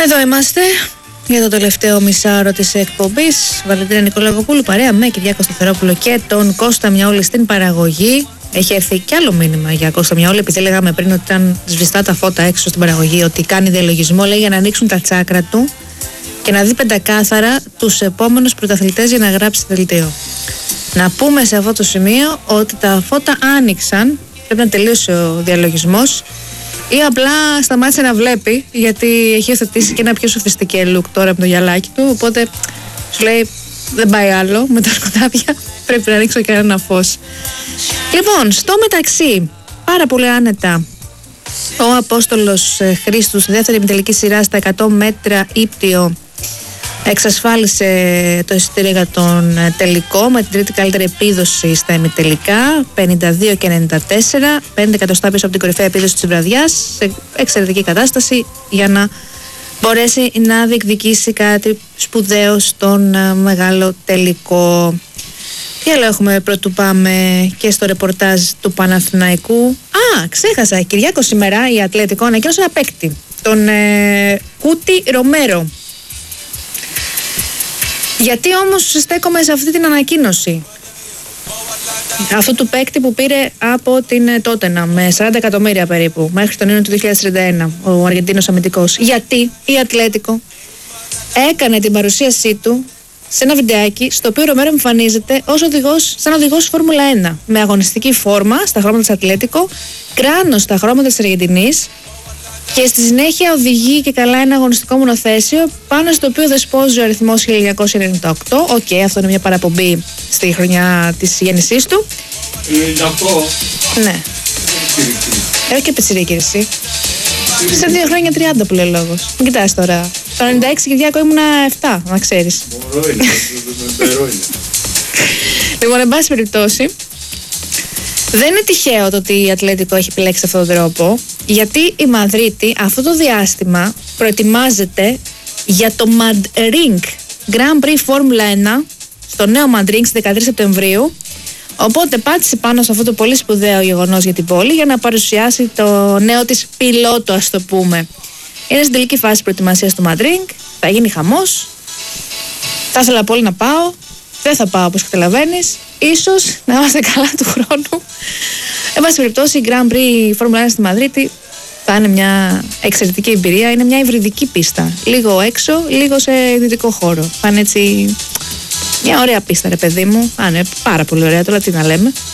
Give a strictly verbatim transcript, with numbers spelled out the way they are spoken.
Εδώ είμαστε για το τελευταίο μισάωρο της εκπομπής. Βαλεντίνα Νικολακοπούλου παρέα με Κυριάκο Σταθερόπουλο και τον Κώστα Μιαούλη στην παραγωγή. Έχει έρθει κι άλλο μήνυμα για Κώστα Μιαούλη, επειδή λέγαμε πριν ότι ήταν σβηστά τα φώτα έξω στην παραγωγή, ότι κάνει διαλογισμό, λέει, για να ανοίξουν τα τσάκρα του και να δει πεντακάθαρα τους επόμενους πρωταθλητές για να γράψει δελτίο. Να πούμε σε αυτό το σημείο ότι τα φώτα άνοιξαν, πρέπει να τελείωσε ο διαλογισμός, ή απλά σταμάτησε να βλέπει, γιατί έχει υιοθετήσει και ένα πιο σοφιστικέ look τώρα από το γυαλάκι του. Οπότε σου λέει δεν πάει άλλο με τα σκοτάδια, πρέπει να ρίξω και ένα φως. Λοιπόν, στο μεταξύ, πάρα πολύ άνετα ο Απόστολος Χρήστους στη δεύτερη ημιτελική σειρά στα εκατό μέτρα ύπτιο εξασφάλισε το εισιτήριο για τον τελικό με την τρίτη καλύτερη επίδοση στα ημιτελικά, πενήντα δύο και ενενήντα τέσσερα, πέντε εκατοστά πίσω από την κορυφαία επίδοση της βραδιάς, σε εξαιρετική κατάσταση για να μπορέσει να διεκδικήσει κάτι σπουδαίο στον μεγάλο τελικό. Τι άλλο έχουμε πρωτού πάμε και στο ρεπορτάζ του Παναθηναϊκού? Α, ξέχασα, Κυριάκο, σήμερα η Ατλέτικο ανακοίνωσε ένα παίκτη, τον ε, Κούτι Ρομέρο. Γιατί όμως στέκομαι σε αυτή την ανακοίνωση αυτού του παίκτη που πήρε από την Τότενα με σαράντα εκατομμύρια περίπου μέχρι τον Ιούνιο του δύο χιλιάδες τριάντα ένα, ο Αργεντίνος αμυντικός? Γιατί η Ατλέτικο έκανε την παρουσίασή του σε ένα βιντεάκι στο οποίο ο Ρομέρο εμφανίζεται ως οδηγός, σαν οδηγός Φόρμουλα ένα, με αγωνιστική φόρμα στα χρώματα της Ατλέτικο, κράνος στα χρώματα της Αργεντινής, και στη συνέχεια οδηγεί και καλά ένα αγωνιστικό μονοθέσιο πάνω στο οποίο δεσπόζει ο αριθμός χίλια εννιακόσια ενενήντα οκτώ. Οκ, okay, αυτό είναι μια παραπομπή στη χρονιά της γέννησής του. ενενήντα οκτώ. Ναι. Έχω και πετσιρίκη εσύ. Σε δύο χρόνια τριάντα που λέει λόγος. Μην κοιτάς τώρα. Το ενενήντα έξι, Κυριάκο, ήμουνα επτά, να ξέρεις. Μωρό είναι, ντερό είναι. Λοιπόν, εν πάση περιπτώσει, δεν είναι τυχαίο το ότι η Ατλέτικο έχει επιλέξει αυτόν τον τρόπο, γιατί η Μαδρίτη αυτό το διάστημα προετοιμάζεται για το Madrid Grand Prix Φόρμουλα ένα στο νέο Madrid στις δεκατρείς Σεπτεμβρίου. Οπότε πάτησε πάνω σε αυτό το πολύ σπουδαίο γεγονός για την πόλη για να παρουσιάσει το νέο της πιλότο, ας το πούμε. Είναι στην τελική φάση προετοιμασίας του Madrid, θα γίνει χαμός. Θα ήθελα πολύ να πάω, δεν θα πάω όπως καταλαβαίνεις. Ίσως να είμαστε καλά του χρόνου. Εν πάση περιπτώσει, η Grand Prix Φόρμουλα ένα στη Μαδρίτη θα είναι μια εξαιρετική εμπειρία. Είναι μια υβριδική πίστα. Λίγο έξω, λίγο σε δυτικό χώρο. Θα είναι έτσι μια ωραία πίστα, ρε παιδί μου. Θα είναι πάρα πολύ ωραία, τώρα τι να λέμε.